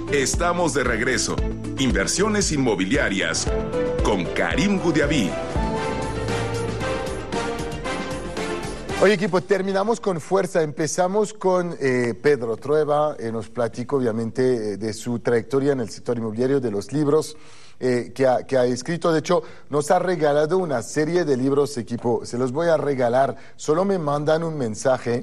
Estamos de regreso. Inversiones inmobiliarias con Karim Goudiaby. Oye, equipo, terminamos con fuerza. Empezamos con Pedro Trueba. Nos platicó, obviamente, de su trayectoria en el sector inmobiliario, de los libros que ha escrito. De hecho, nos ha regalado una serie de libros, equipo. Se los voy a regalar. Solo me mandan un mensaje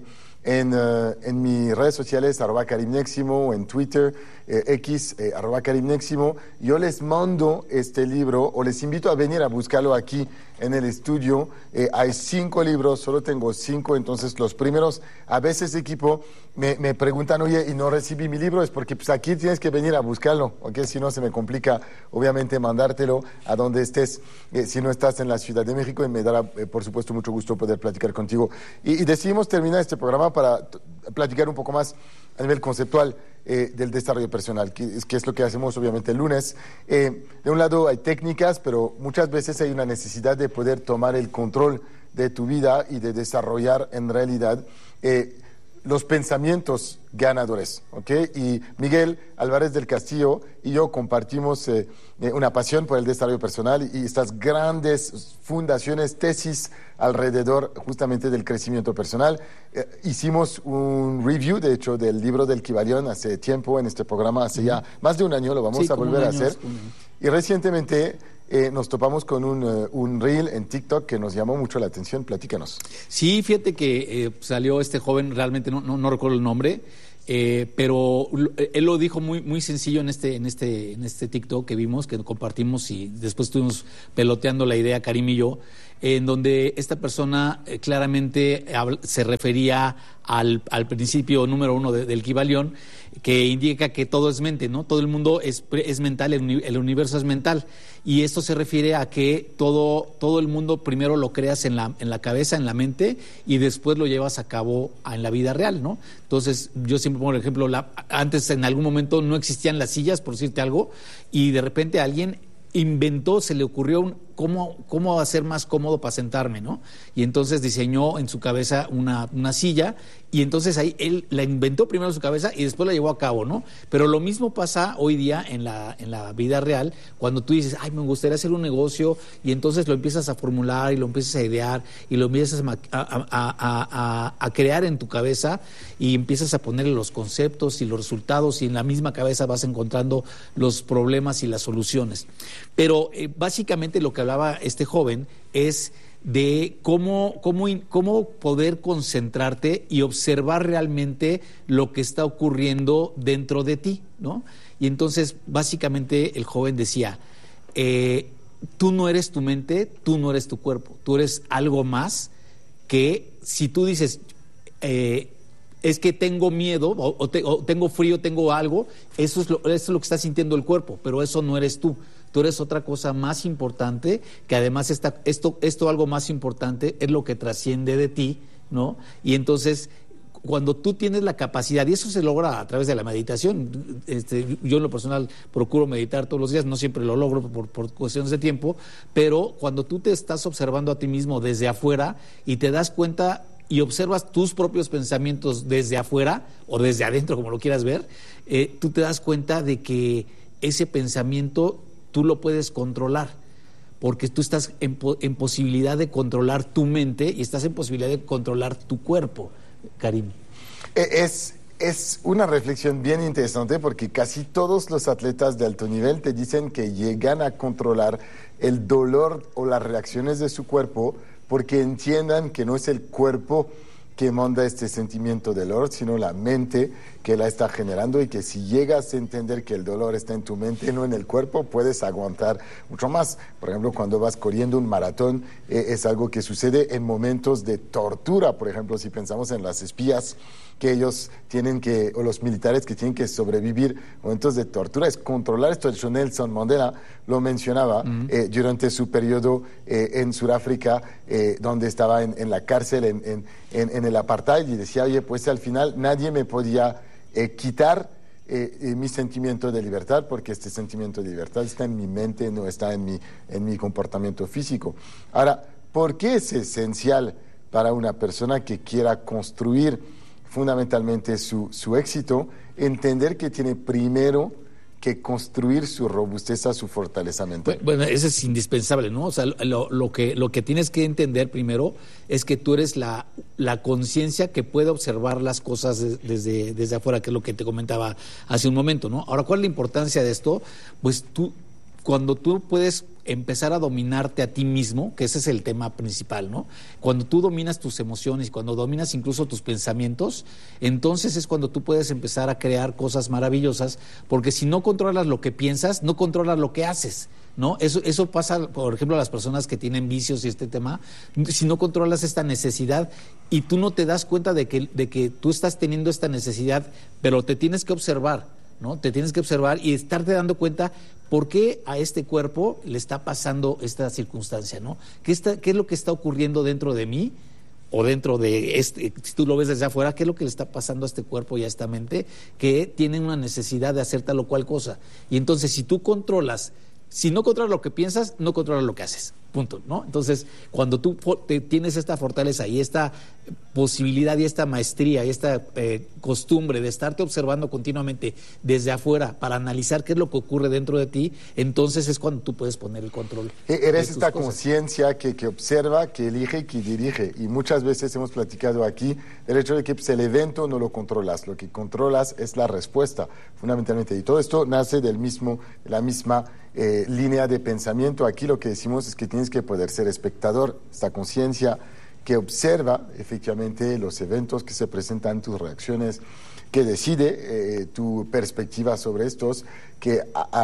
en mis redes sociales, @KarimNeximo, o en Twitter, X, @KarimNeximo. Yo les mando este libro o les invito a venir a buscarlo aquí en el estudio. Hay 5 libros, solo tengo 5, entonces los primeros, a veces, equipo, me preguntan, oye, y no recibí mi libro, es porque pues aquí tienes que venir a buscarlo, ¿ok? Si no, se me complica, obviamente, mandártelo a donde estés, si no estás en la Ciudad de México, y me dará, por supuesto, mucho gusto poder platicar contigo. Y decidimos terminar este programa para platicar un poco más a nivel conceptual del desarrollo personal, que es lo que hacemos, obviamente, el lunes. De un lado hay técnicas, pero muchas veces hay una necesidad de poder tomar el control de tu vida y de desarrollar en realidad los pensamientos ganadores, ¿ok? Y Miguel Álvarez del Castillo y yo compartimos una pasión por el desarrollo personal y estas grandes fundaciones, tesis alrededor justamente del crecimiento personal. Hicimos un review, de hecho, del libro del Kybalión hace tiempo en este programa, hace ya más de un año, lo vamos a volver a hacer. Y recientemente nos topamos con un reel en TikTok que nos llamó mucho la atención. Platícanos. Sí, fíjate que salió este joven, realmente no recuerdo el nombre, pero él lo dijo muy sencillo en este TikTok que vimos, que compartimos, y después estuvimos peloteando la idea, Karim y yo, en donde esta persona claramente se refería al principio número 1 del Kybalión, que indica que todo es mente, ¿no? Todo el mundo es mental, el universo es mental. Y esto se refiere a que todo el mundo primero lo creas en la cabeza, en la mente, y después lo llevas a cabo en la vida real, ¿no? Entonces, yo siempre pongo el ejemplo, antes en algún momento no existían las sillas, por decirte algo, y de repente alguien inventó, se le ocurrió cómo hacer más cómodo para sentarme, ¿no? Y entonces diseñó en su cabeza una silla, y entonces ahí él la inventó primero en su cabeza y después la llevó a cabo, ¿no? Pero lo mismo pasa hoy día en la vida real, cuando tú dices, ay, me gustaría hacer un negocio, y entonces lo empiezas a formular y lo empiezas a idear y lo empiezas a crear en tu cabeza, y empiezas a ponerle los conceptos y los resultados, y en la misma cabeza vas encontrando los problemas y las soluciones. Pero básicamente lo que hablaba este joven es de cómo poder concentrarte y observar realmente lo que está ocurriendo dentro de ti, ¿no? Y entonces, básicamente, el joven decía, tú no eres tu mente, tú no eres tu cuerpo, tú eres algo más que, si tú dices, es que tengo miedo, o tengo frío, tengo algo, eso es lo que está sintiendo el cuerpo, pero eso no eres tú. Tú eres otra cosa más importante, que además esto algo más importante es lo que trasciende de ti, ¿no? Y entonces, cuando tú tienes la capacidad, y eso se logra a través de la meditación, yo en lo personal procuro meditar todos los días, no siempre lo logro por cuestiones de tiempo, pero cuando tú te estás observando a ti mismo desde afuera y te das cuenta y observas tus propios pensamientos desde afuera o desde adentro, como lo quieras ver, tú te das cuenta de que ese pensamiento tú lo puedes controlar, porque tú estás en posibilidad de controlar tu mente y estás en posibilidad de controlar tu cuerpo, Karim. Es una reflexión bien interesante, porque casi todos los atletas de alto nivel te dicen que llegan a controlar el dolor o las reacciones de su cuerpo, porque entiendan que no es el cuerpo que manda este sentimiento de dolor, sino la mente que la está generando, y que si llegas a entender que el dolor está en tu mente, no en el cuerpo, puedes aguantar mucho más. Por ejemplo, cuando vas corriendo un maratón, es algo que sucede en momentos de tortura. Por ejemplo, si pensamos en las espías, que ellos tienen que, o los militares que tienen que sobrevivir momentos de tortura, es controlar esto. El Nelson Mandela lo mencionaba durante su periodo en Sudáfrica, donde estaba en la cárcel, en el apartheid, y decía, oye, pues al final nadie me podía quitar mi sentimiento de libertad, porque este sentimiento de libertad está en mi mente, no está en mi comportamiento físico. Ahora, ¿por qué es esencial para una persona que quiera construir fundamentalmente su éxito entender que tiene primero que construir su robustez, su fortaleza mental. Bueno, eso es indispensable, ¿no? O sea, lo que tienes que entender primero es que tú eres la conciencia que puede observar las cosas desde afuera, que es lo que te comentaba hace un momento, ¿no? Ahora, ¿cuál es la importancia de esto? Pues cuando tú puedes empezar a dominarte a ti mismo, que ese es el tema principal, ¿no? Cuando tú dominas tus emociones, cuando dominas incluso tus pensamientos, entonces es cuando tú puedes empezar a crear cosas maravillosas, porque si no controlas lo que piensas, no controlas lo que haces, ¿no? Eso pasa, por ejemplo, a las personas que tienen vicios y este tema. Si no controlas esta necesidad y tú no te das cuenta de que tú estás teniendo esta necesidad, pero te tienes que observar, ¿no? Te tienes que observar y estarte dando cuenta por qué a este cuerpo le está pasando esta circunstancia, ¿no? ¿Qué es lo que está ocurriendo dentro de mí o dentro de si tú lo ves desde afuera, qué es lo que le está pasando a este cuerpo y a esta mente que tienen una necesidad de hacer tal o cual cosa? Y entonces, si no controlas lo que piensas, no controlas lo que haces. Punto, ¿no? Entonces, cuando tú tienes esta fortaleza y esta posibilidad y esta maestría y esta costumbre de estarte observando continuamente desde afuera para analizar qué es lo que ocurre dentro de ti, entonces es cuando tú puedes poner el control. Eres esta conciencia que observa, que elige y que dirige. Y muchas veces hemos platicado aquí del hecho de que el evento no lo controlas, lo que controlas es la respuesta, fundamentalmente. Y todo esto nace de la misma línea de pensamiento. Aquí lo que decimos es que tienes que poder ser espectador, esta conciencia que observa efectivamente los eventos que se presentan, tus reacciones, que decide tu perspectiva sobre estos, que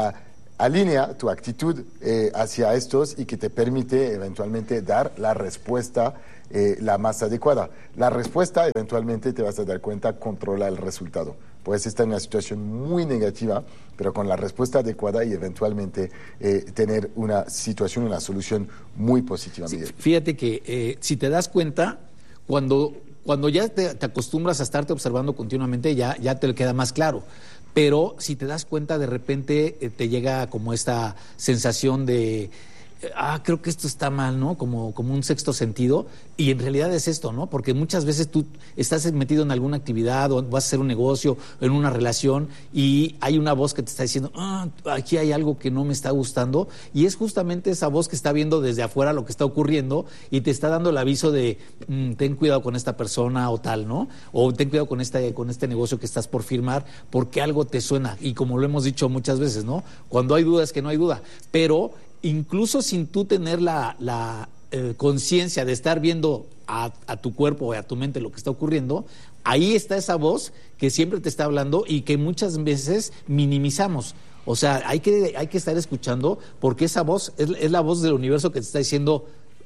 alinea tu actitud hacia estos y que te permite eventualmente dar la respuesta la más adecuada. La respuesta eventualmente te vas a dar cuenta controla el resultado. Puedes estar en una situación muy negativa, pero con la respuesta adecuada y eventualmente tener una situación, una solución muy positiva. Sí, fíjate que si te das cuenta, cuando ya te acostumbras a estarte observando continuamente, ya te queda más claro. Pero si te das cuenta, de repente te llega como esta sensación de creo que esto está mal, ¿no? Como un sexto sentido, y en realidad es esto, ¿no? Porque muchas veces tú estás metido en alguna actividad o vas a hacer un negocio, en una relación, y hay una voz que te está diciendo, aquí hay algo que no me está gustando, y es justamente esa voz que está viendo desde afuera lo que está ocurriendo y te está dando el aviso de ten cuidado con esta persona o tal, ¿no? O ten cuidado con este negocio que estás por firmar, porque algo te suena, y como lo hemos dicho muchas veces, ¿no? Cuando hay duda es que no hay duda, pero incluso sin tú tener la conciencia de estar viendo a tu cuerpo o a tu mente lo que está ocurriendo, ahí está esa voz que siempre te está hablando y que muchas veces minimizamos. O sea, hay que estar escuchando, porque esa voz es la voz del universo que te está diciendo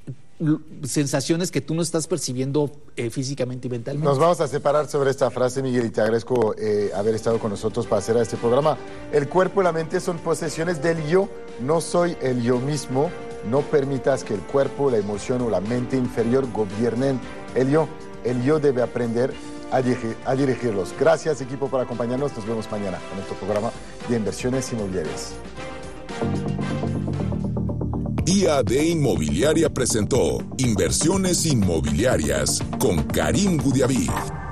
sensaciones que tú no estás percibiendo físicamente y mentalmente. Nos vamos a separar sobre esta frase, Miguel, y te agradezco haber estado con nosotros para hacer este programa. El cuerpo y la mente son posesiones del yo, no soy el yo mismo. No permitas que el cuerpo, la emoción o la mente inferior gobiernen el yo. El yo debe aprender a dirigirlos. Gracias, equipo, por acompañarnos. Nos vemos mañana en nuestro programa de inversiones inmobiliarias. IAD Inmobiliaria presentó Inversiones Inmobiliarias con Karim Goudiaby.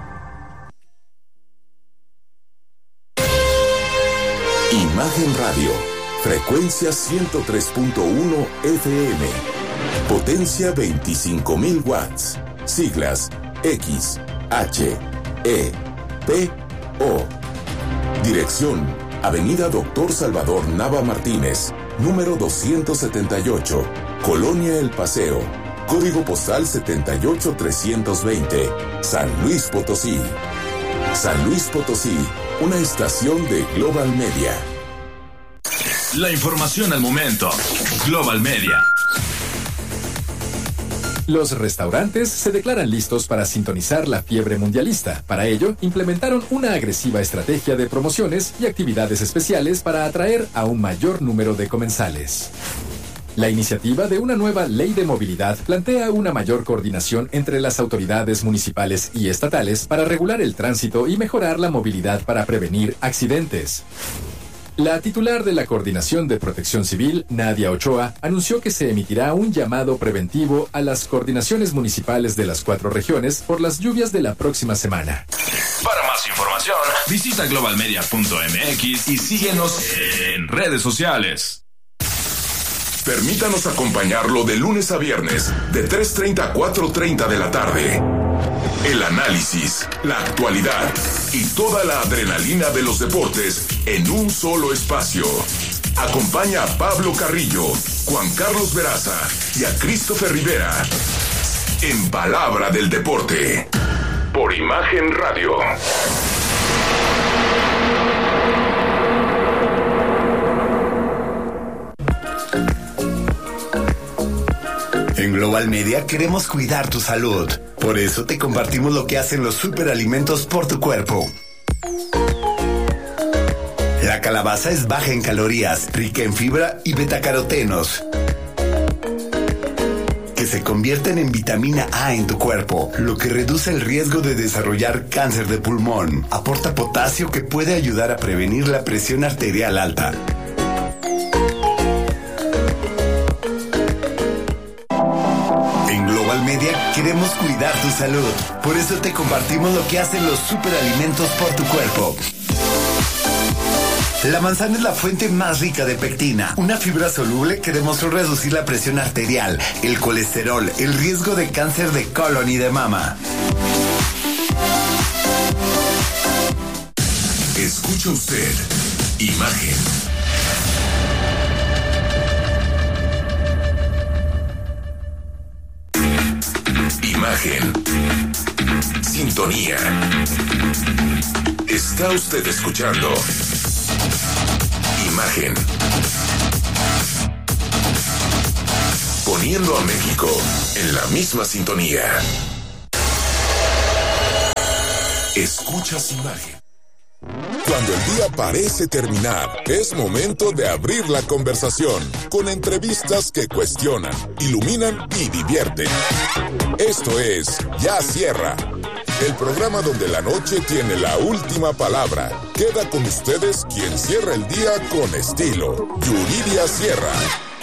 Imagen Radio, frecuencia 103.1 FM, potencia 25,000 watts, siglas X, H, E, P, O. Dirección, Avenida Doctor Salvador Nava Martínez, número 278, Colonia El Paseo, código postal 78320, San Luis Potosí. San Luis Potosí, una estación de Global Media. La información al momento. Global Media. Los restaurantes se declaran listos para sintonizar la fiebre mundialista. Para ello, implementaron una agresiva estrategia de promociones y actividades especiales para atraer a un mayor número de comensales. La iniciativa de una nueva ley de movilidad plantea una mayor coordinación entre las autoridades municipales y estatales para regular el tránsito y mejorar la movilidad para prevenir accidentes. La titular de la Coordinación de Protección Civil, Nadia Ochoa, anunció que se emitirá un llamado preventivo a las coordinaciones municipales de las 4 regiones por las lluvias de la próxima semana. Para más más información, visita globalmedia.mx y síguenos en redes sociales. Permítanos acompañarlo de lunes a viernes, de 3:30 a 4:30 de la tarde. El análisis, la actualidad y toda la adrenalina de los deportes en un solo espacio. Acompaña a Pablo Carrillo, Juan Carlos Veraza y a Christopher Rivera en Palabra del Deporte por Imagen Radio. En Global Media queremos cuidar tu salud. Por eso te compartimos lo que hacen los superalimentos por tu cuerpo. La calabaza es baja en calorías, rica en fibra y betacarotenos, que se convierten en vitamina A en tu cuerpo, lo que reduce el riesgo de desarrollar cáncer de pulmón. Aporta potasio que puede ayudar a prevenir la presión arterial alta. Media queremos cuidar tu salud. Por eso te compartimos lo que hacen los superalimentos por tu cuerpo. La manzana es la fuente más rica de pectina, una fibra soluble que demostró reducir la presión arterial, el colesterol, el riesgo de cáncer de colon y de mama. Escucha usted Imagen. Imagen. Sintonía. Está usted escuchando Imagen. Poniendo a México en la misma sintonía. Escuchas Imagen. Cuando el día parece terminar, es momento de abrir la conversación con entrevistas que cuestionan, iluminan y divierten. Esto es Ya Cierra, el programa donde la noche tiene la última palabra. Queda con ustedes quien cierra el día con estilo, Yuridia Sierra.